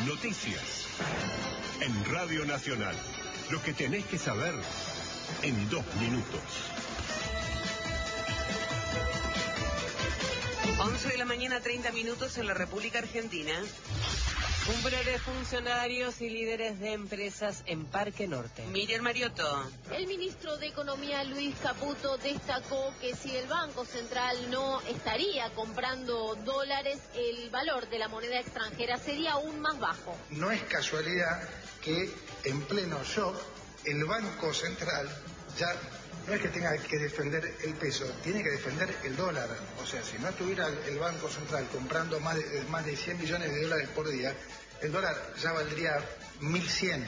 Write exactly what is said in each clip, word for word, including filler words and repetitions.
Noticias. En Radio Nacional. Lo que tenés que saber en dos minutos. once de la mañana, treinta minutos en la República Argentina. Cumbre de funcionarios y líderes de empresas en Parque Norte. Miriam Mariotto. El ministro de Economía, Luis Caputo, destacó que si el Banco Central no estaría comprando dólares, el valor de la moneda extranjera sería aún más bajo. No es casualidad que en pleno shock el Banco Central ya no es que tenga que defender el peso, tiene que defender el dólar. O sea, si no estuviera el Banco Central comprando más de, más de cien millones de dólares por día, el dólar ya valdría mil cien.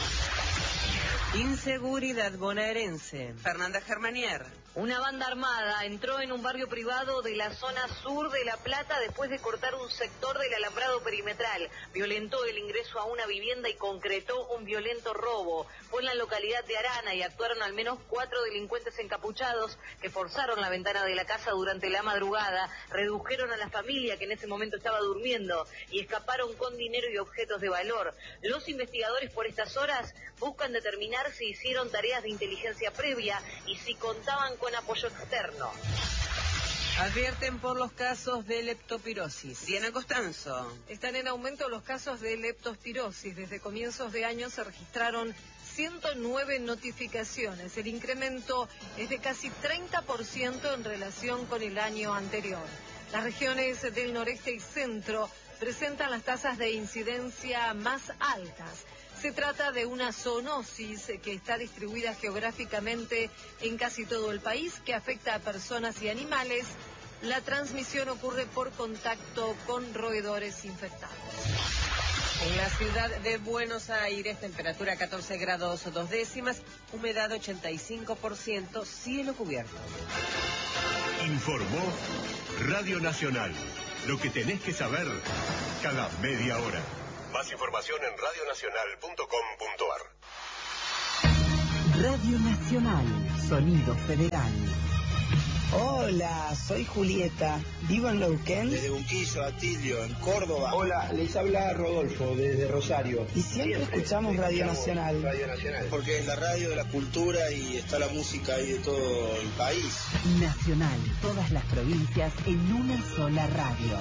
Inseguridad bonaerense. Fernanda Germanier. Una banda armada entró en un barrio privado de la zona sur de La Plata después de cortar un sector del alambrado perimetral. Violentó el ingreso a una vivienda y concretó un violento robo. Fue en la localidad de Arana y actuaron al menos cuatro delincuentes encapuchados que forzaron la ventana de la casa durante la madrugada, redujeron a la familia que en ese momento estaba durmiendo y escaparon con dinero y objetos de valor. Los investigadores por estas horas buscan determinar si hicieron tareas de inteligencia previa y si contaban con apoyo externo. Advierten por los casos de leptospirosis. Diana Costanzo. Están en aumento los casos de leptospirosis. Desde comienzos de año se registraron ciento nueve notificaciones. El incremento es de casi treinta por ciento en relación con el año anterior. Las regiones del noreste y centro presentan las tasas de incidencia más altas. Se trata de una zoonosis que está distribuida geográficamente en casi todo el país, que afecta a personas y animales. La transmisión ocurre por contacto con roedores infectados. En la ciudad de Buenos Aires, temperatura catorce grados dos décimas, humedad ochenta y cinco por ciento, cielo cubierto. Informó Radio Nacional. Lo que tenés que saber cada media hora. Más información en radio nacional punto com punto ar. Radio Nacional, Sonido Federal. Hola, soy Julieta, vivo en Neuquén. Desde Unquillo, Atilio, en Córdoba. Hola, les habla Rodolfo, desde Rosario. Y siempre, siempre escuchamos Radio Nacional. Radio Nacional. Porque es la radio de la cultura y está la música ahí de todo el país. Nacional, todas las provincias en una sola radio.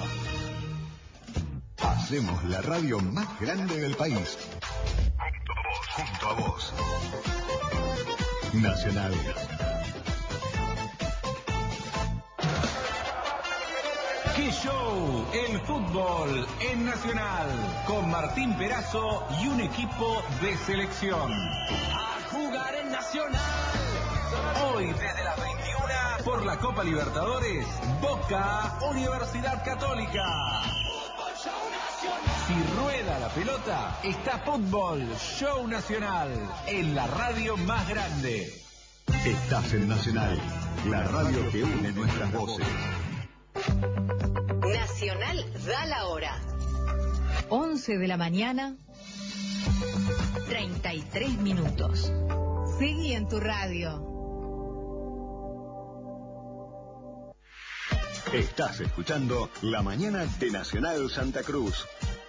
Hacemos la radio más grande del país. Junto a vos. Nacional. ¡Qué show! El fútbol en Nacional. Con Martín Perazo y un equipo de selección. A jugar en Nacional. Hoy desde las veintiuna por la Copa Libertadores, Boca Universidad Católica. Si rueda la pelota, está Fútbol Show Nacional, en la radio más grande. Estás en Nacional, la radio que une nuestras voces. Nacional da la hora. once de la mañana, treinta y tres minutos. Seguí en tu radio. Estás escuchando La Mañana de Nacional Santa Cruz.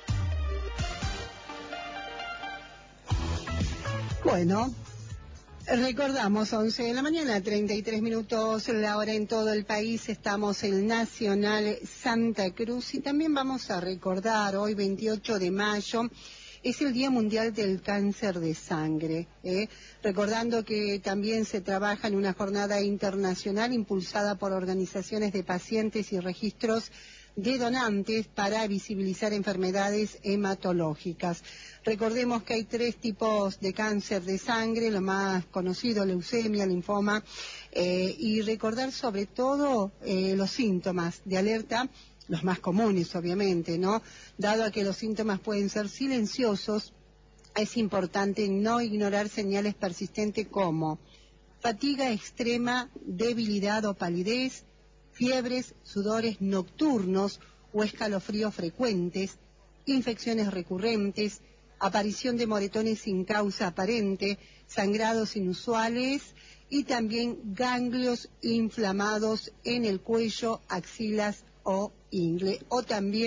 Bueno, recordamos, once de la mañana, treinta y tres minutos, la hora en todo el país. Estamos en Nacional Santa Cruz y también vamos a recordar, hoy veintiocho de mayo, es el Día Mundial del Cáncer de Sangre, ¿eh? Recordando que también se trabaja en una jornada internacional impulsada por organizaciones de pacientes y registros de donantes para visibilizar enfermedades hematológicas. Recordemos que hay tres tipos de cáncer de sangre, lo más conocido, leucemia, linfoma, eh, y recordar sobre todo eh, los síntomas de alerta, los más comunes obviamente, ¿no? Dado a que los síntomas pueden ser silenciosos, es importante no ignorar señales persistentes como fatiga extrema, debilidad o palidez, fiebres, sudores nocturnos o escalofríos frecuentes, infecciones recurrentes, aparición de moretones sin causa aparente, sangrados inusuales y también ganglios inflamados en el cuello, axilas o ingle, o también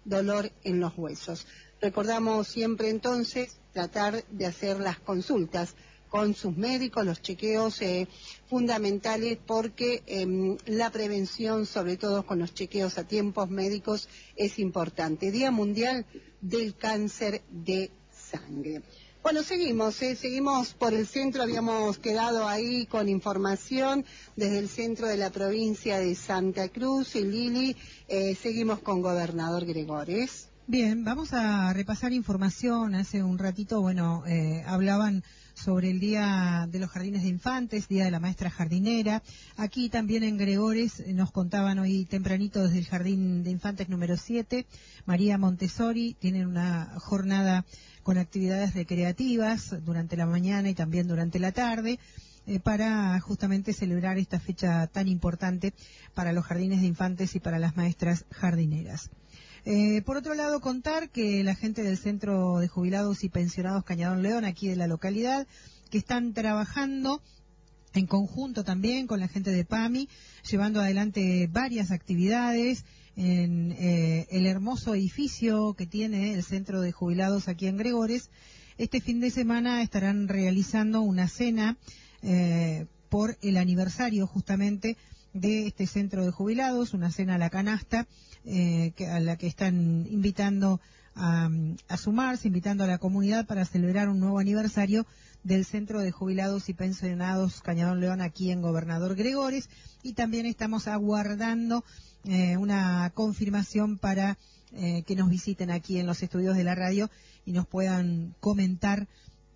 dolor en los huesos. Recordamos siempre entonces tratar de hacer las consultas con sus médicos, los chequeos eh, fundamentales, porque eh, la prevención, sobre todo con los chequeos a tiempos médicos, es importante. Día Mundial del Cáncer de Sangre. Bueno, seguimos, eh, seguimos por el centro, habíamos quedado ahí con información desde el centro de la provincia de Santa Cruz, y Lili, eh, seguimos con Gobernador Gregores. Bien, vamos a repasar información. Hace un ratito, bueno, eh, hablaban sobre el Día de los Jardines de Infantes, Día de la Maestra Jardinera. Aquí también en Gregores eh, nos contaban hoy tempranito desde el Jardín de Infantes número siete, María Montessori, tienen una jornada con actividades recreativas durante la mañana y también durante la tarde, eh, para justamente celebrar esta fecha tan importante para los jardines de infantes y para las maestras jardineras. Eh, por otro lado, contar que la gente del Centro de Jubilados y Pensionados Cañadón León, aquí de la localidad, que están trabajando en conjunto también con la gente de PAMI, llevando adelante varias actividades en eh, el hermoso edificio que tiene el Centro de Jubilados aquí en Gregores. Este fin de semana estarán realizando una cena eh, por el aniversario justamente de este Centro de Jubilados, una cena a la canasta, eh, que, a la que están invitando a, a sumarse, invitando a la comunidad para celebrar un nuevo aniversario del Centro de Jubilados y Pensionados Cañadón León aquí en Gobernador Gregores, y también estamos aguardando eh, una confirmación para eh, que nos visiten aquí en los estudios de la radio y nos puedan comentar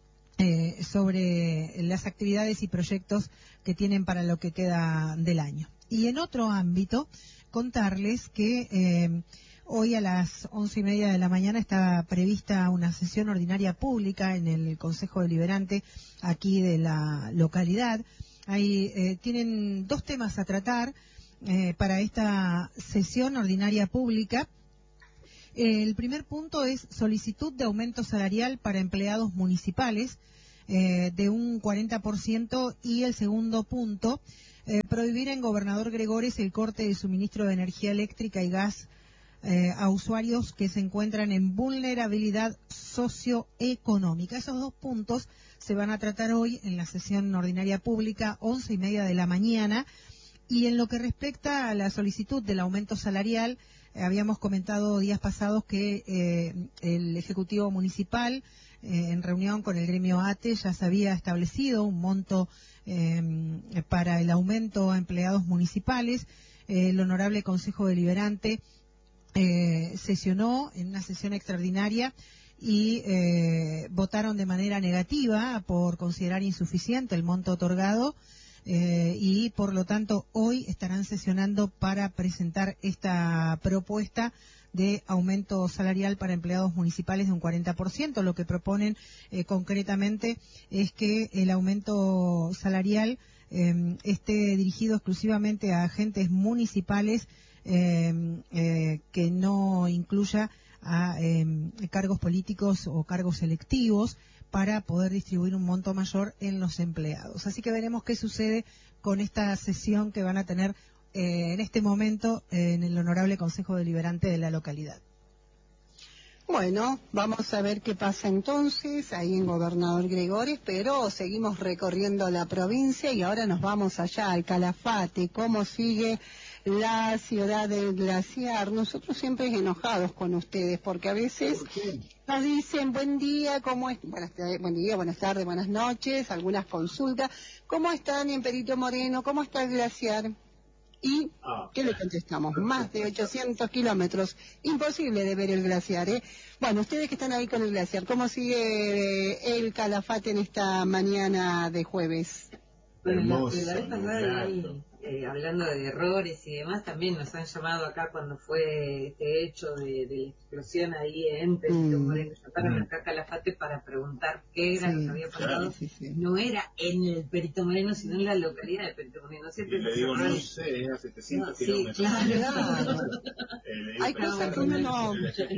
Eh, sobre las actividades y proyectos que tienen para lo que queda del año. Y en otro ámbito, contarles que eh, hoy a las once y media de la mañana está prevista una sesión ordinaria pública en el Consejo Deliberante aquí de la localidad. Ahí eh, tienen dos temas a tratar eh, para esta sesión ordinaria pública. El primer punto es solicitud de aumento salarial para empleados municipales eh, de un cuarenta por ciento, y el segundo punto, eh, prohibir en Gobernador Gregores el corte de suministro de energía eléctrica y gas eh, a usuarios que se encuentran en vulnerabilidad socioeconómica. Esos dos puntos se van a tratar hoy en la sesión ordinaria pública, once y media de la mañana. Y en lo que respecta a la solicitud del aumento salarial, eh, habíamos comentado días pasados que eh, el Ejecutivo Municipal, eh, en reunión con el gremio A T E, ya se había establecido un monto eh, para el aumento a empleados municipales. Eh, el Honorable Consejo Deliberante eh, sesionó en una sesión extraordinaria y eh, votaron de manera negativa por considerar insuficiente el monto otorgado. Eh, y por lo tanto hoy estarán sesionando para presentar esta propuesta de aumento salarial para empleados municipales de un cuarenta por ciento. Lo que proponen eh, concretamente es que el aumento salarial eh, esté dirigido exclusivamente a agentes municipales, eh, eh, que no incluya a eh, cargos políticos o cargos electivos, para poder distribuir un monto mayor en los empleados. Así que veremos qué sucede con esta sesión que van a tener eh, en este momento eh, en el Honorable Consejo Deliberante de la localidad. Bueno, vamos a ver qué pasa entonces ahí en Gobernador Gregores, pero seguimos recorriendo la provincia y ahora nos vamos allá al Calafate. ¿Cómo sigue la ciudad del glaciar? Nosotros siempre enojados con ustedes porque a veces nos dicen buen día, ¿cómo es? Buenas, buen día, buenas tardes, buenas noches, algunas consultas. ¿Cómo están en Perito Moreno? ¿Cómo está el glaciar? ¿Y qué le contestamos? Más de ochocientos kilómetros. Imposible de ver el glaciar, ¿eh? Bueno, ustedes que están ahí con el glaciar, ¿cómo sigue el Calafate en esta mañana de jueves? Bueno, la, la vez pasada, ahí, eh, hablando de errores y demás, también nos han llamado acá cuando fue este hecho de, de la explosión ahí en Perito Moreno. Llamaron acá a Calafate para preguntar qué era sí, lo que había pasado. Sí, sí, sí. No era en el Perito Moreno, sino en la localidad de Perito Moreno. Siempre le digo, no sé, es a setecientos no, kilómetros. Sí, claro. claro. eh, Hay cosas que uno no...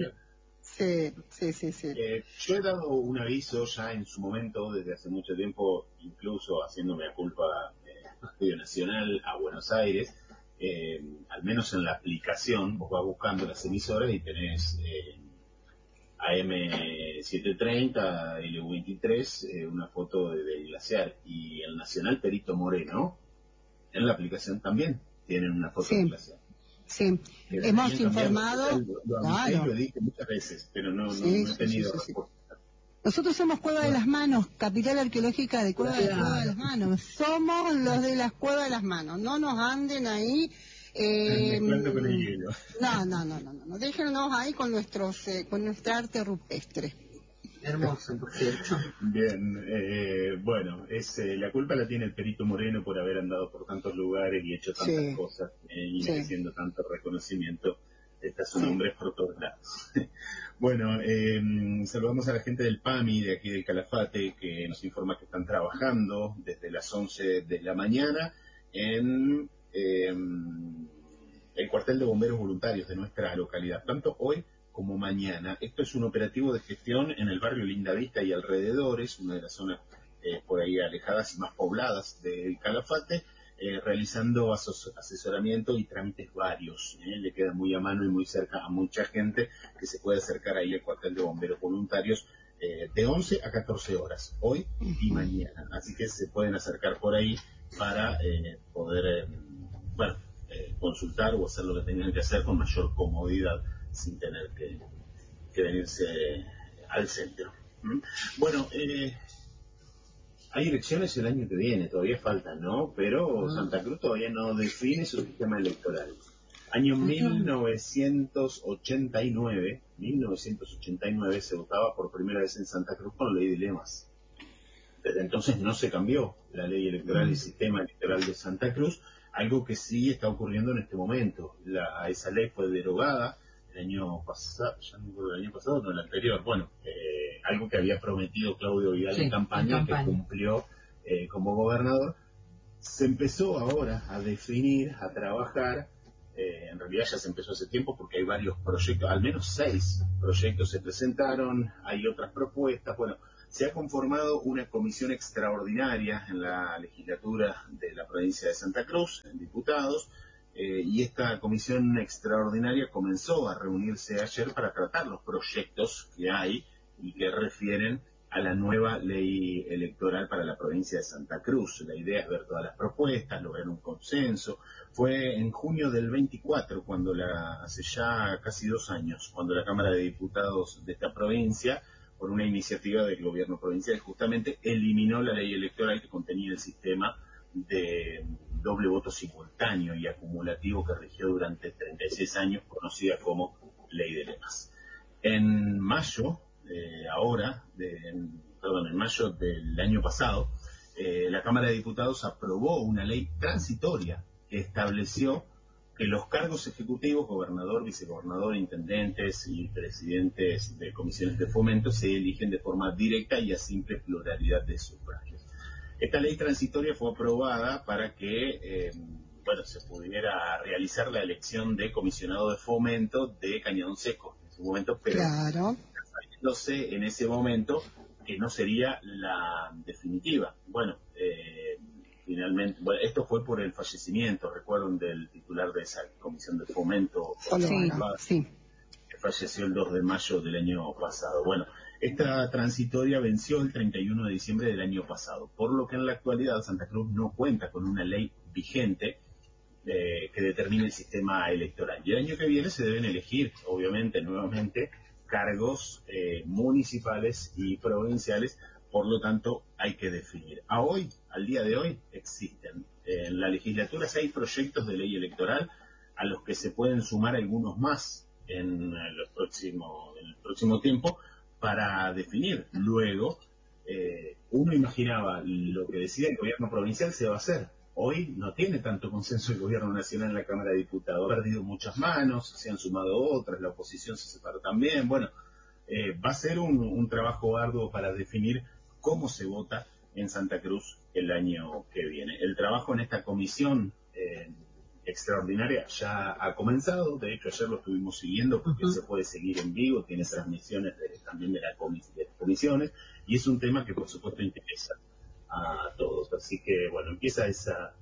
Sí, sí, sí, sí. Eh, yo he dado un aviso ya en su momento, desde hace mucho tiempo, incluso haciéndome a culpa de Radio Nacional a Buenos Aires, eh, al menos en la aplicación, vos vas buscando las emisoras y tenés eh, A M setecientos treinta, L veintitrés, eh, una foto de, del glaciar, y el Nacional Perito Moreno, en la aplicación también tienen una foto sí. del glaciar. Sí, hemos informado, lo, lo, claro. Lo dije muchas veces, pero no, sí, no, no he sí, tenido sí, sí, respuesta. sí. Nosotros somos Cueva de las Manos, capital arqueológica de Cueva, claro. de Cueva de las Manos. Somos los de las Cuevas de las Manos. No nos anden ahí. Eh, mezclando con el hielo. No, no, no, no, no. Déjenos ahí con nuestros, eh, con nuestra arte rupestre. Hermoso, por cierto. Bien, eh, bueno, es, eh, la culpa la tiene el Perito Moreno por haber andado por tantos lugares y hecho tantas sí. cosas eh, y sí. mereciendo tanto reconocimiento. Está su nombre sí. por todos lados. Bueno, eh, saludamos a la gente del PAMI de aquí del Calafate, que nos informa que están trabajando desde las once de la mañana en eh, el cuartel de bomberos voluntarios de nuestra localidad, tanto hoy como mañana. Esto es un operativo de gestión en el barrio Lindavista y alrededores, una de las zonas eh, por ahí alejadas y más pobladas del Calafate, Eh, realizando asos asesoramiento y trámites varios. ¿eh? Le queda muy a mano y muy cerca a mucha gente que se puede acercar ahí al cuartel de bomberos voluntarios eh, de once a catorce horas, hoy y mañana. Así que se pueden acercar por ahí para eh, poder, eh, bueno, eh, consultar o hacer lo que tengan que hacer con mayor comodidad sin tener que, que venirse al centro. ¿Mm? Bueno, eh, hay elecciones el año que viene, todavía faltan, ¿no? Pero uh-huh. Santa Cruz todavía no define su sistema electoral. Año uh-huh. mil novecientos ochenta y nueve, mil novecientos ochenta y nueve se votaba por primera vez en Santa Cruz con ley de lemas. Desde entonces no se cambió la ley electoral y uh-huh. el sistema electoral de Santa Cruz, algo que sí está ocurriendo en este momento. La, esa ley fue derogada el año pasado, ya no el año pasado, no el anterior, bueno, eh, algo que había prometido Claudio Vidal sí, en, campaña, en campaña, que cumplió eh, como gobernador. Se empezó ahora a definir, a trabajar, eh, en realidad ya se empezó hace tiempo porque hay varios proyectos, al menos seis proyectos se presentaron, hay otras propuestas, bueno, se ha conformado una comisión extraordinaria en la legislatura de la provincia de Santa Cruz, en diputados, Eh, y esta comisión extraordinaria comenzó a reunirse ayer para tratar los proyectos que hay y que refieren a la nueva ley electoral para la provincia de Santa Cruz. La idea es ver todas las propuestas, lograr un consenso. Fue en junio del veinticuatro, cuando la, hace ya casi dos años, cuando la Cámara de Diputados de esta provincia, por una iniciativa del gobierno provincial, justamente eliminó la ley electoral que contenía el sistema de doble voto simultáneo y acumulativo que rigió durante treinta y seis años, conocida como ley de lemas. En mayo, eh, ahora, de, en, perdón, en mayo del año pasado, eh, la Cámara de Diputados aprobó una ley transitoria que estableció que los cargos ejecutivos, gobernador, vicegobernador, intendentes y presidentes de comisiones de fomento, se eligen de forma directa y a simple pluralidad de sufragios. Esta ley transitoria fue aprobada para que eh, bueno, se pudiera realizar la elección de comisionado de fomento de Cañadón Seco en su momento, pero claro. sabiéndose en ese momento que no sería la definitiva. Bueno, eh, finalmente, bueno, esto fue por el fallecimiento, recuerdan, del titular de esa comisión de fomento, sí, sí. que falleció el dos de mayo del año pasado. Bueno, esta transitoria venció el treinta y uno de diciembre del año pasado, por lo que en la actualidad Santa Cruz no cuenta con una ley vigente eh, que determine el sistema electoral. Y el año que viene se deben elegir, obviamente, nuevamente, cargos eh, municipales y provinciales, por lo tanto hay que definir. A hoy, al día de hoy, existen en la legislatura seis proyectos de ley electoral a los que se pueden sumar algunos más en, los próximos, en el próximo tiempo, para definir. Luego, eh, uno imaginaba lo que decía el gobierno provincial se va a hacer. Hoy no tiene tanto consenso el gobierno nacional en la Cámara de Diputados. Ha perdido muchas manos, se han sumado otras, la oposición se separó también. Bueno, eh, va a ser un, un trabajo arduo para definir cómo se vota en Santa Cruz el año que viene. El trabajo en esta comisión eh, extraordinaria ya ha comenzado, de hecho ayer lo estuvimos siguiendo porque uh-huh. se puede seguir en vivo, tiene transmisiones de, también de, la comis de las comisiones, y es un tema que por supuesto interesa a todos, así que bueno, empieza esa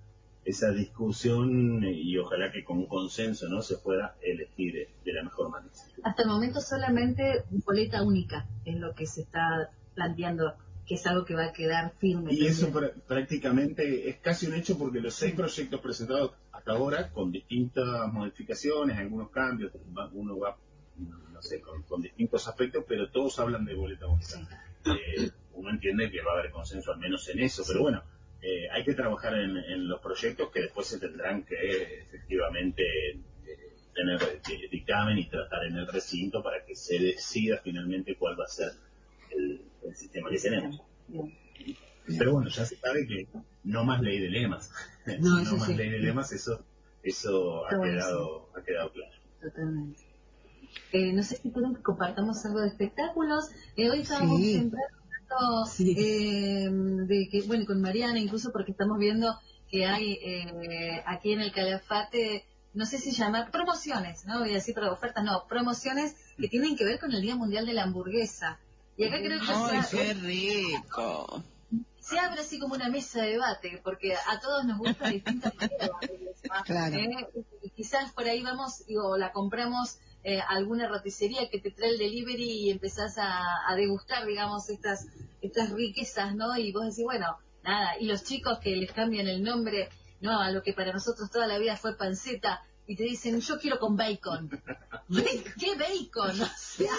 esa discusión y ojalá que con consenso, ¿no?, se pueda elegir de la mejor manera. Hasta el momento solamente boleta única es lo que se está planteando, que es algo que va a quedar firme. Y eso pr prácticamente es casi un hecho, porque los seis proyectos presentados hasta ahora, con distintas modificaciones, algunos cambios, uno va, no sé, con, con distintos aspectos, pero todos hablan de boleta única. Sí. Eh, uno entiende que va a haber consenso al menos en eso, sí. Pero bueno, eh, hay que trabajar en, en los proyectos que después se tendrán que efectivamente eh, tener eh, dictamen y tratar en el recinto para que se decida finalmente cuál va a ser el, el sistema que tenemos. Bien. Pero bueno, ya se sabe que no más ley de lemas. No, no más sí. ley de lemas, eso eso ha quedado, ha quedado claro. Totalmente. Eh, no sé si quieren que compartamos algo de espectáculos. Eh, hoy estábamos sí. siempre sí. eh, de que, bueno, con Mariana, incluso porque estamos viendo que hay eh, aquí en el Calafate, no sé si llamar promociones, no voy a decir pero ofertas, no, promociones que tienen que ver con el Día Mundial de la Hamburguesa. Y acá creo que ¡ay, se, qué rico! Se abre así como una mesa de debate, porque a todos nos gusta distintas maneras. Claro. ¿eh? Y quizás por ahí vamos, digo, la compramos eh, alguna roticería que te trae el delivery y empezás a, a degustar, digamos, estas estas riquezas, ¿no? Y vos decís, bueno, nada, y los chicos que les cambian el nombre, no, a lo que para nosotros toda la vida fue panceta, y te dicen, yo quiero con bacon. ¿Qué bacon? O sea,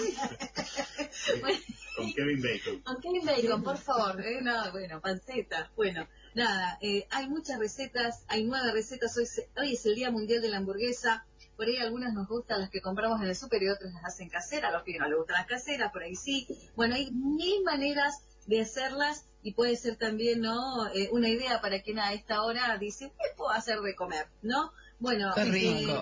bueno, con Kevin Bacon. Con Kevin Bacon, por favor. ¿eh? No, bueno, panceta. Bueno, nada, eh, hay muchas recetas, hay nueve recetas. Hoy, se, hoy es el Día Mundial de la Hamburguesa. Por ahí algunas nos gustan las que compramos en el súper y otras las hacen caseras. A los que no les gustan las caseras, por ahí sí. Bueno, hay mil maneras de hacerlas y puede ser también, ¿no? Eh, una idea para quien a esta hora dice, ¿qué puedo hacer de comer? ¿No? Bueno, qué rico. Eh,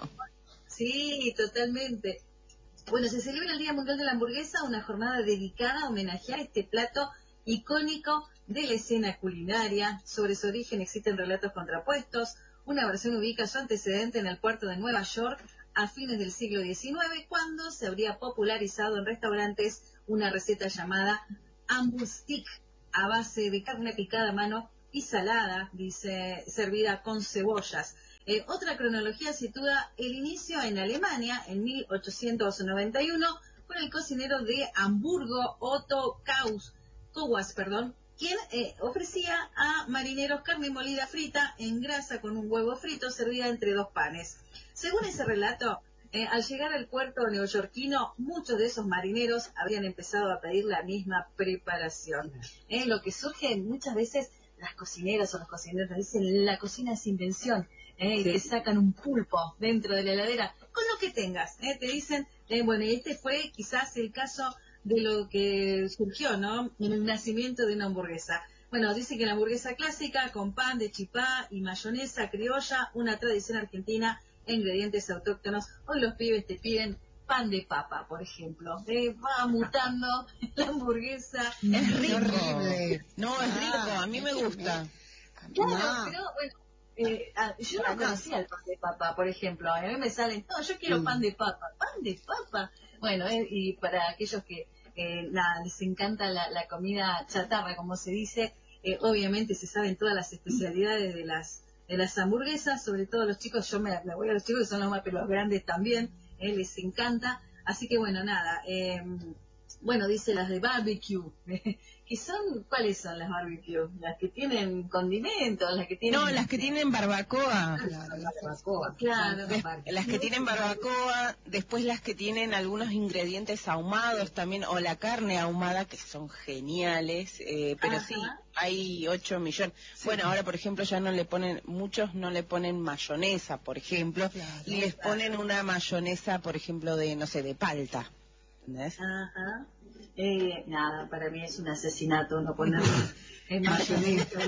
sí, totalmente. Bueno, se celebra el Día Mundial de la Hamburguesa, una jornada dedicada a homenajear este plato icónico de la escena culinaria. Sobre su origen existen relatos contrapuestos. Una versión ubica su antecedente en el puerto de Nueva York a fines del siglo diecinueve, cuando se habría popularizado en restaurantes una receta llamada Hamburg Stick, a base de carne picada a mano y salada, dice, servida con cebollas. Eh, otra cronología sitúa el inicio en Alemania en mil ochocientos noventa y uno con el cocinero de Hamburgo Otto Kaus, Kowas, perdón, quien eh, ofrecía a marineros carne molida frita en grasa con un huevo frito servida entre dos panes. Según ese relato, eh, al llegar al puerto neoyorquino, muchos de esos marineros habrían empezado a pedir la misma preparación. Eh, lo que surge muchas veces, las cocineras o los cocineros dicen, la cocina es invención. Eh, sí. Y te sacan un pulpo dentro de la heladera, con lo que tengas, eh, te dicen, eh, bueno, y este fue quizás el caso de lo que surgió, ¿no?, en el nacimiento de una hamburguesa. Bueno, dice que la hamburguesa clásica, con pan de chipá y mayonesa criolla, una tradición argentina, e ingredientes autóctonos. Hoy los pibes te piden pan de papa, por ejemplo. Eh, va mutando la hamburguesa. Es rico. Horrible. No, es rico, a mí me gusta. Claro, no. Pero bueno, Eh, ah, yo no conocía el pan de papa, por ejemplo. A mí me salen, no, yo quiero pan de papa. ¿Pan de papa? Bueno, eh, y para aquellos que eh, nada, les encanta la, la comida chatarra, como se dice, eh, obviamente se saben todas las especialidades de las de las hamburguesas, sobre todo los chicos. Yo me, me voy a los chicos que son los más, pero los grandes también, eh, les encanta. Así que bueno, nada, eh, bueno, dice las de barbecue, que son, ¿cuáles son las barbecue? Las que tienen condimentos, las que tienen... No, las que tienen barbacoa. Claro, la barbacoa, claro. Des, las que tienen barbacoa, después las que tienen algunos ingredientes ahumados también, o la carne ahumada, que son geniales, eh, pero Ajá. sí, hay ocho millones. Sí. Bueno, ahora, por ejemplo, ya no le ponen, muchos no le ponen mayonesa, por ejemplo, claro, y les claro. ponen una mayonesa, por ejemplo, de, no sé, de palta. ¿Entendés? Ajá. Eh, nada, para mí es un asesinato no poner en mayonesa.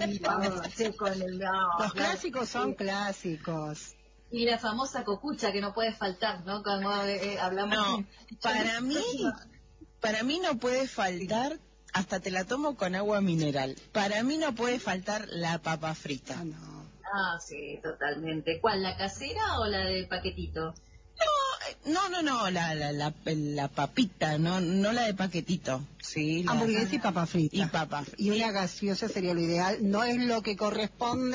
Los clásicos son clásicos. Y la famosa cocucha que no puede faltar, ¿no? Cuando eh, hablamos. No, para mí, para mí no puede faltar, hasta te la tomo con agua mineral. Para mí no puede faltar la papa frita. Ah, no. Ah, sí, totalmente. ¿Cuál, la casera o la del paquetito? No, no, no, la, la, la, la papita, no, no la de paquetito. Sí, la... hamburguesa y papa frita. Y papa frita. Y una gaseosa sería lo ideal. No es lo que corresponde,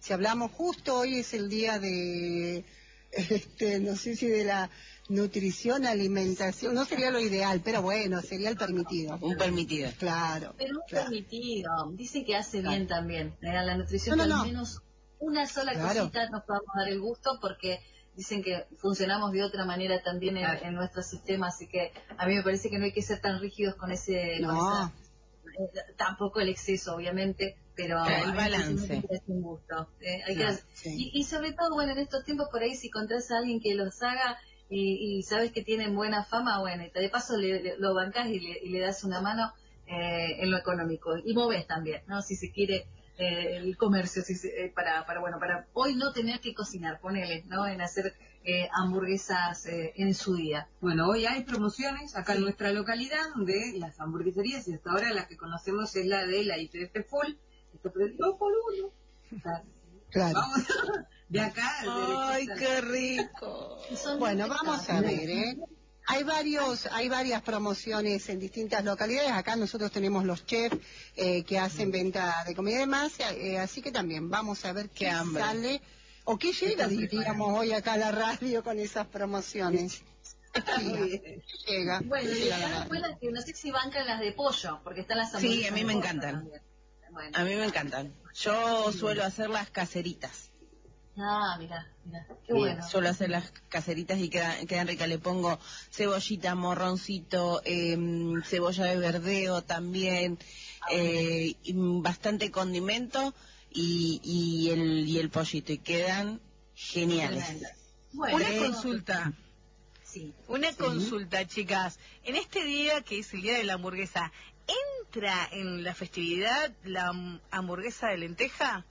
si hablamos justo hoy es el día de, este, no sé si de la nutrición, alimentación, no sería lo ideal, pero bueno, sería el permitido. Un permitido. Claro. Pero un claro. permitido, dicen que hace Claro. bien también, ¿eh? A la nutrición, No, no, que no. al menos una sola Claro. cosita nos podamos dar el gusto, porque dicen que funcionamos de otra manera también en, en nuestro sistema, así que a mí me parece que no hay que ser tan rígidos con ese... No. Con esa, eh, tampoco el exceso, obviamente, pero El a mí balance. me parece un gusto. ¿eh? Hay Claro, que, sí. y, y sobre todo, bueno, en estos tiempos por ahí si encontrás a alguien que los haga y, y sabes que tienen buena fama, bueno, y de paso le, le- lo bancás y le, y le das una mano eh, en lo económico. Y movés también, ¿no? Si se quiere eh, el comercio, si se- eh, para, para, bueno, para hoy no tener que cocinar, ponele, ¿no? En hacer eh, hamburguesas eh, en su día. Bueno, hoy hay promociones acá Sí. en nuestra localidad de las hamburgueserías y hasta ahora la que conocemos es la de la I P F Full. Esto fue dos por uno. O sea, Claro. vamos de acá. Ay, derechito. qué rico. Son Bueno, muy vamos a ver, ¿eh? Hay varios, hay varias promociones en distintas localidades. Acá nosotros tenemos los chefs eh, que hacen venta de comida y demás, eh, así que también vamos a ver qué, Qué hambre. sale o qué llega, diríamos hoy acá a la radio con esas promociones. Llega, llega, Bueno, y llega a la están radio. después las que no sé si bancan las de pollo, porque están las Sí, hamburguesas a mí de me pollo encantan. también. Bueno. A mí me encantan. Yo suelo hacer las caseritas. Ah, mira, mira, qué Sí, bueno. suelo hacer las caseritas y quedan, quedan ricas. Le pongo cebollita, morroncito, eh, cebolla de verdeo también, eh, y bastante condimento y, y, el, y el pollito. Y quedan geniales. Bueno, Una eso- consulta. Sí. Una Sí. consulta, chicas. En este día, que es el día de la hamburguesa, ¿entra en la festividad la ham- hamburguesa de lenteja?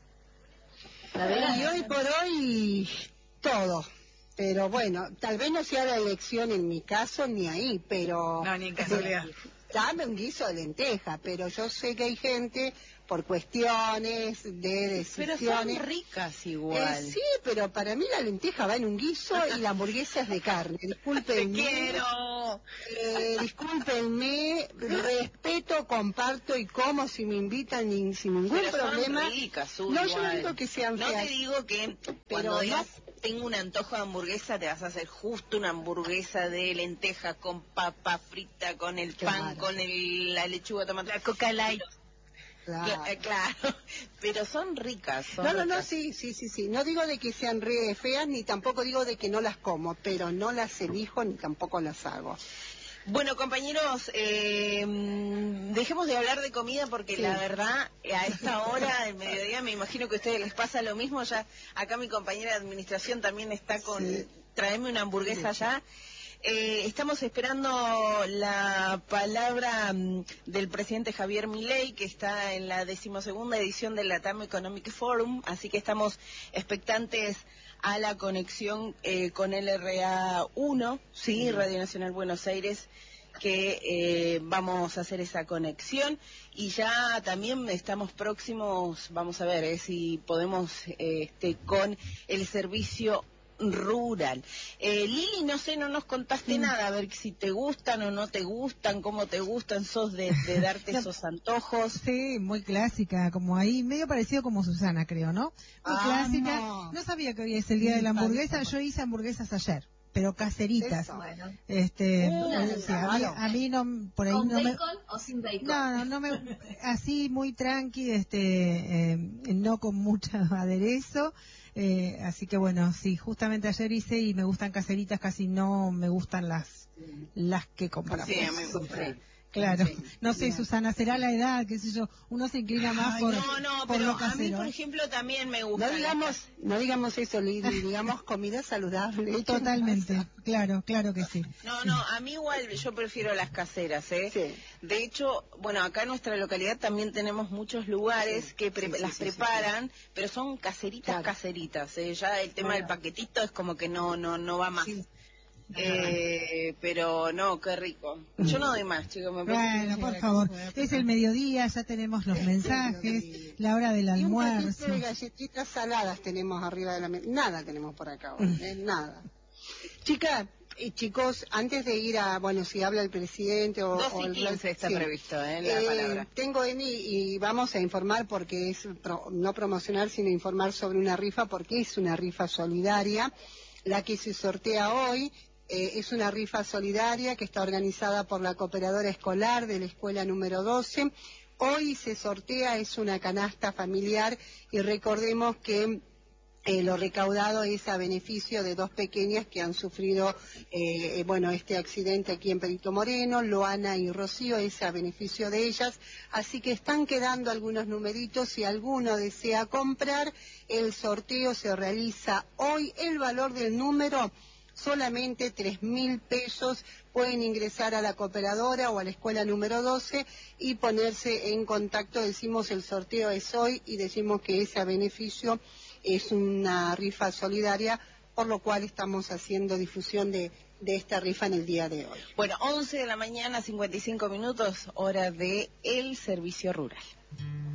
La vegana. Y hoy por hoy todo. Pero bueno, tal vez no sea la elección en mi caso ni ahí, pero... No, ni en casualidad. Dame un guiso de lenteja, pero yo sé que hay gente, por cuestiones de Pero decisiones... son ricas igual. Eh, sí, pero para mí la lenteja va en un guiso y la hamburguesa es de carne. Discúlpenme. ¡Te quiero! Eh, discúlpenme, respeto, comparto y como si me invitan ni- sin ningún Pero son problema. ricas, Su, No, yo no igual. digo que sean No feas. te digo que cuando no- digas tengo un antojo de hamburguesa, te vas a hacer justo una hamburguesa de lenteja con papa frita, con el pan, Claro. con el, la lechuga, tomate. La Coca Light. Claro. Cla- eh, claro, pero son ricas. Son No, no, no, ricas. sí, sí, sí, sí. No digo de que sean re feas, ni tampoco digo de que no las como, pero no las elijo ni tampoco las hago. Bueno, compañeros, eh, mm, dejemos de hablar de comida porque Sí. la verdad, eh, a esta hora del mediodía, me imagino que a ustedes les pasa lo mismo. Ya acá mi compañera de administración también está con, Sí. tráeme una hamburguesa ya. Eh, estamos esperando la palabra mm, del presidente Javier Milei, que está en la decimosegunda edición del Latam Economic Forum, así que estamos expectantes a la conexión eh, con el R A uno, sí, Radio Nacional Buenos Aires, que eh, vamos a hacer esa conexión y ya también estamos próximos, vamos a ver eh, si podemos eh, este, con el servicio rural. Eh, Lili, no sé, no nos contaste Sí. nada, a ver si te gustan o no te gustan, cómo te gustan, sos de, de darte esos antojos. Sí, muy clásica, como ahí, medio parecido como Susana, creo, ¿no? Muy Ah, clásica. no. No sabía que hoy es el día de la hamburguesa. Yo hice hamburguesas ayer, pero caseritas. Eso. Bueno. Este, Uh, sí, a, mí, claro. a mí no, por ahí ¿Con no me... bacon o sin bacon? No, no, no me, así muy tranqui, este, eh, no con mucho aderezo, eh, así que bueno, sí, justamente ayer hice y me gustan caseritas, casi no me gustan las, las que compramos. Sí, a mí me gusta. Claro, Sí. no sé, Susana, será la edad, qué sé yo, uno se inclina más Ay, por, no, no, por pero lo a mí, casero. por ¿eh? ejemplo, también me gusta. No digamos, no digamos eso, Lili, digamos comida saludable. Totalmente, claro, claro que sí. No, no, a mí igual yo prefiero las caseras, ¿eh? Sí. De hecho, bueno, acá en nuestra localidad también tenemos muchos lugares Sí, que pre- sí, sí, las sí, sí, preparan, pero son caseritas, Claro. caseritas, ¿eh? Ya el tema Bueno. del paquetito es como que no, no, no va más. Sí. Eh, pero no, qué rico. Yo no doy más, chicos. Me parece Bueno, que- por favor, es el mediodía, ya tenemos los mensajes, la hora del Y un almuerzo. paquete de galletitas saladas tenemos arriba de la mesa. Nada tenemos por acá hoy, eh, nada. Chica, Y chicos, antes de ir a, bueno, si habla el presidente o... dos y o el, quince está sí. previsto, ¿eh? La Eh, palabra. tengo, Eni, y vamos a informar porque es pro, no promocionar, sino informar sobre una rifa, porque es una rifa solidaria, la que se sortea hoy. Eh, es una rifa solidaria que está organizada por la cooperadora escolar de la escuela número doce. Hoy se sortea, es una canasta familiar, y recordemos que Eh, lo recaudado es a beneficio de dos pequeñas que han sufrido, eh, bueno, este accidente aquí en Perito Moreno, Loana y Rocío, es a beneficio de ellas, así que están quedando algunos numeritos. Si alguno desea comprar, el sorteo se realiza hoy. El valor del número, solamente tres mil pesos. Pueden ingresar a la cooperadora o a la escuela número doce y ponerse en contacto. Decimos el sorteo es hoy y decimos que es a beneficio. Es una rifa solidaria, por lo cual estamos haciendo difusión de, de esta rifa en el día de hoy. Bueno, once de la mañana, cincuenta y cinco minutos, hora de el servicio rural.